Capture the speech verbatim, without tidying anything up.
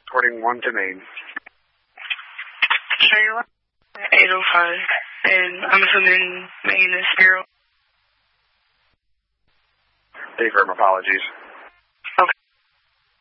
Porting one to Maine. Shayla, eight oh five, and I'm assuming Maine is zero. Big firm apologies.